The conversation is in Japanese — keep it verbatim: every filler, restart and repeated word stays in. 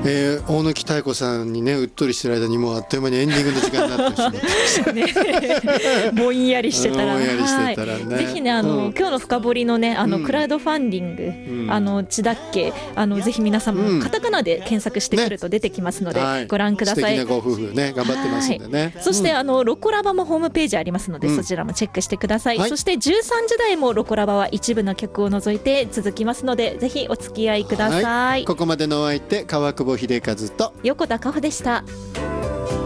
えー、大貫妙子さんにねうっとりしてる間にもうあっという間にエンディングの時間になってしまってね、ぼんやりしてたら、 ぼんやりしてたらね、 はい、ぜひねあの、うん、今日の深掘りのねあの、うん、クラウドファンディング、うん、あのちだっけあのぜひ皆さんも、うん、カタカナで検索してくると出てきますので、ね、ご覧ください。 素敵なご夫婦ね頑張ってますんでね、 はい、そして、うん、あのロコラバもホームページありますので、うん、そちらもチェックしてください、はい、そしてじゅうさんじ台もロコラバは一部の曲を除いて続きますのでぜひお付き合いください、はい、 ここまでのお相手川久保秀和と横田香穂でした。